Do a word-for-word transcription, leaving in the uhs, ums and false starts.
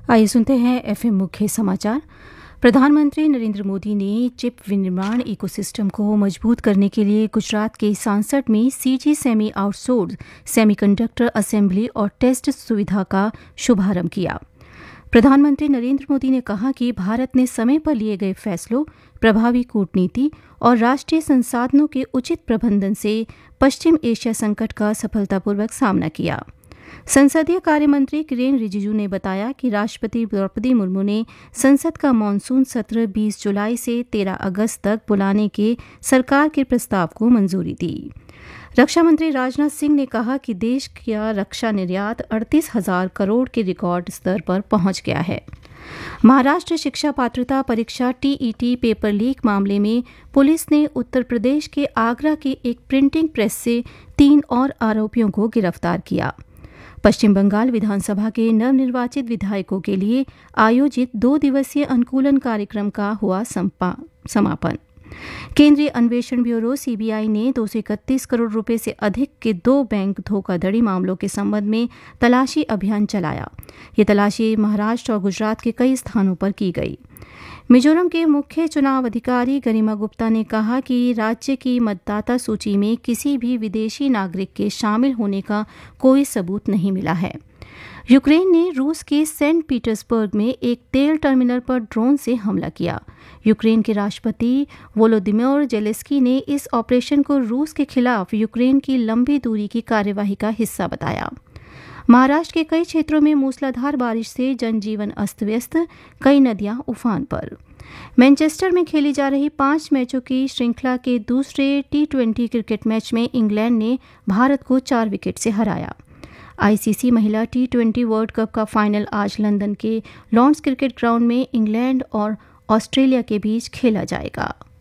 आइए सुनते हैं एफएम मुख्य समाचार। प्रधानमंत्री नरेंद्र मोदी ने चिप विनिर्माण इकोसिस्टम को मजबूत करने के लिए गुजरात के सांसद में CG semi outsource semiconductor assembly और टेस्ट सुविधा का शुभारंभ किया। प्रधानमंत्री नरेंद्र मोदी ने कहा कि भारत ने समय पर लिए गए फैसलों, प्रभावी कूटनीति और राष्ट्रीय संसाधनों के उचित प्रबंधन से पश्चिम एशिया संकट का सफलतापूर्वक सामना किया। संसदीय कार्य मंत्री किरेन रिजिजू ने बताया कि राष्ट्रपति द्रौपदी मुर्मू ने संसद का मानसून सत्र बीस जुलाई से तेरह अगस्त तक बुलाने के सरकार के प्रस्ताव को मंजूरी दी। रक्षा मंत्री राजनाथ सिंह ने कहा कि देश का रक्षा निर्यात अड़तीस हजार करोड़ के रिकॉर्ड स्तर पर पहुंच गया है। महाराष्ट्र शिक्षा पात्रता परीक्षा टीईटी पेपर लीक मामले में पुलिस ने उत्तर प्रदेश के आगरा के एक प्रिंटिंग प्रेस से तीन और आरोपियों को गिरफ्तार किया। पश्चिम बंगाल विधानसभा के नवनिर्वाचित विधायकों के लिए आयोजित दो दिवसीय अनुकूलन कार्यक्रम का हुआ समापन। केंद्रीय अन्वेषण ब्यूरो सीबीआई ने दो सौ इकतीस करोड़ रुपए से अधिक के दो बैंक धोखाधड़ी मामलों के संबंध में तलाशी अभियान चलाया। ये तलाशी महाराष्ट्र और गुजरात के कई स्थानों पर की गई। मिजोरम के मुख्य चुनाव अधिकारी गरिमा गुप्ता ने कहा कि राज्य की मतदाता सूची में किसी भी विदेशी नागरिक के शामिल होने का कोई सबूत नहीं मिला है। यूक्रेन ने रूस के सेंट पीटर्सबर्ग में एक तेल टर्मिनल पर ड्रोन से हमला किया। यूक्रेन के राष्ट्रपति वोलोदिमीर जेलेंस्की ने इस ऑपरेशन को रूस के खिलाफ यूक्रेन की लंबी दूरी की कार्यवाही का हिस्सा बताया। महाराष्ट्र के कई क्षेत्रों में मूसलाधार बारिश से जनजीवन अस्त व्यस्त, कई नदियां उफान पर। मैनचेस्टर में खेली जा रही पांच मैचों की श्रृंखला के दूसरे टी ट्वेंटी क्रिकेट मैच में इंग्लैंड ने भारत को चार विकेट से हराया। आईसीसी महिला टी ट्वेंटी वर्ल्ड कप का फाइनल आज लंदन के लॉर्ड्स क्रिकेट ग्राउंड में इंग्लैंड और ऑस्ट्रेलिया के बीच खेला जाएगा।